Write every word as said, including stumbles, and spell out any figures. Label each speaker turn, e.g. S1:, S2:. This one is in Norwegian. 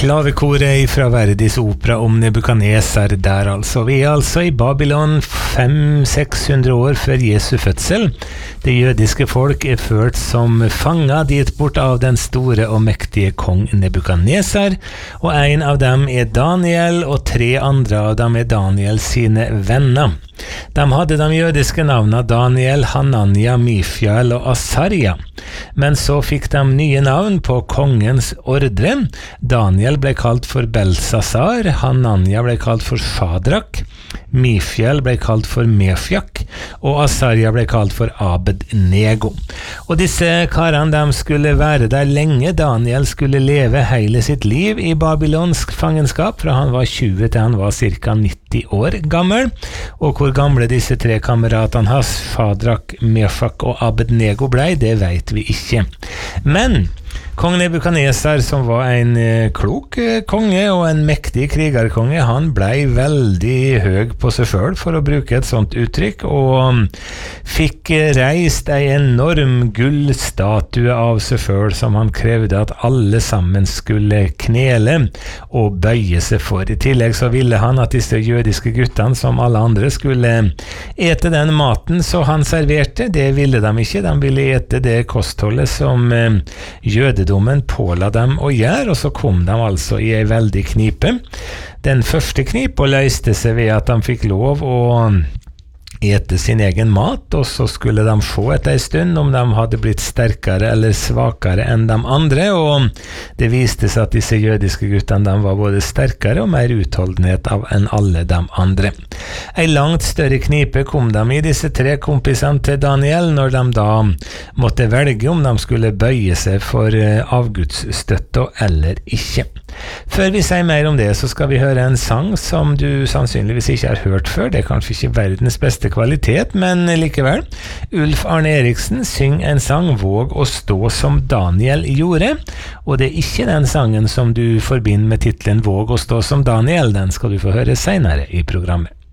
S1: Klavekoret fra Verdis opera om Nebukadnesar der altså. Vi er altså i Babylon fem til seks hundre år før Jesu fødsel. Det jødiske folk er ført som fanga dit bort av den store og mektige kong Nebukadnesar, og en av dem er Daniel, og tre andre av dem er Daniel sine venner. De hadde de jødiske navnene Daniel, Hanania, Mifael og Asaria, men så fikk de nye navn på kongens ordre. Daniel ble kalt for Belsasar, Hanania ble kalt for Shadrak, Mifael ble kalt for Mefjak, og Asaria ble kalt for Abednego. Og disse karene de skulle være der lenge. Daniel skulle leve hele sitt liv i babylonsk fangenskap, fra han var tjue til han var cirka nitti år gammel, og hvor gamle disse tre kameratene hans, Shadrak, Mefjak og Abednego ble, det vet vi ikke. Men kong Nebukadnesar, som var en eh, klok eh, konge og en mektig krigerkonge, han ble veldig høy på seg selv, for å bruke et sånt uttrykk, og um, fikk eh, reist en enorm gullstatue av seg selv, som han krevde at alle sammen skulle knele og bøye seg for. I tillegg så ville han at disse jødiske guttene, som alle andre, skulle ete den maten så han serverte. Det ville de ikke. De ville ete det kostholdet som eh, jødedommen påla dem å gjøre, og så kom de altså i en veldig knipe. Den første knipa løste seg ved at de fikk lov å ete sin egen mat, og så skulle de se etter en stund om de hadde blitt sterkere eller svakere enn de andre, og det viste seg at disse jødiske guttene de var både sterkere og mer utholdenhet av enn alle de andre. En langt større knipe kom de i, disse tre kompisene til Daniel, når de da måtte velge om de skulle bøye seg for avgudsstøtte eller ikke. Før vi sier mer om det, så skal vi høre en sang som du sannsynligvis ikke har hørt før. Det er kanskje ikke verdens beste kvalitet, men likevel. Ulf Arne Eriksen synger en sang, Våg å stå som Daniel gjorde, og det er ikke den sangen som du forbinder med titlen Våg å stå som Daniel. Den skal du få høre senere i programmet.